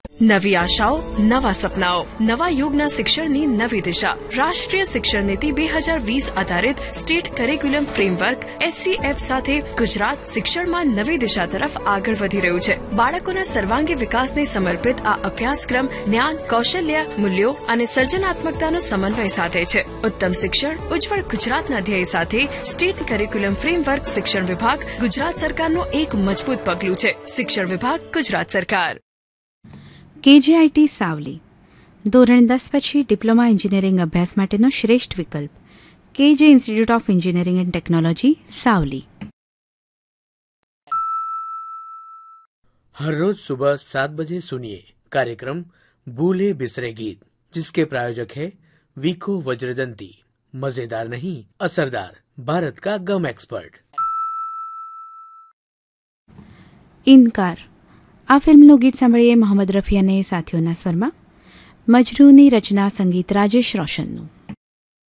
નવી આશાઓ, નવા સપનાઓ, નવા યુગના શિક્ષણની નવી દિશા. રાષ્ટ્રીય શિક્ષણ નીતિ 2020 આધારિત સ્ટેટ કરિક્યુલમ ફ્રેમવર્ક SCF સાથે ગુજરાત શિક્ષણમાં નવી દિશા તરફ આગળ વધી રહ્યું છે. બાળકોના સર્વાંગી વિકાસને સમર્પિત આ અભ્યાસક્રમ જ્ઞાન, કૌશલ્ય, મૂલ્યો અને સર્જનાત્મકતાનો સમન્વય સાધે છે. ઉત્તમ શિક્ષણ, ઉજ્જવળ ગુજરાતના ધ્યેય સાથે સ્ટેટ કરિક્યુલમ ફ્રેમવર્ક શિક્ષણ વિભાગ ગુજરાત સરકારનું એક મજબૂત પગલું છે. શિક્ષણ વિભાગ ગુજરાત સરકાર. KJIT સાવલી ધોરણ 10 પછી ડિપ્લોમા એન્જિનિયરિંગ અભ્યાસ માટેનો શ્રેષ્ઠ વિકલ્પ. KJ institute of engineering and technology Savli. हर रोज सुबह 7 बजे सुनिए कार्यक्रम भूले बिसरे गीत, जिसके प्रायोजक है वीको वज्रदंती. मजेदार नहीं, असरदार, भारत का गम एक्सपर्ट. ઇનકાર આ ફિલ્મનું ગીત સાંભળીએ મોહમ્મદ રફી અને સાથીઓના સ્વરમાં. મજરૂની રચના સંગીત રાજેશ રોશનનું.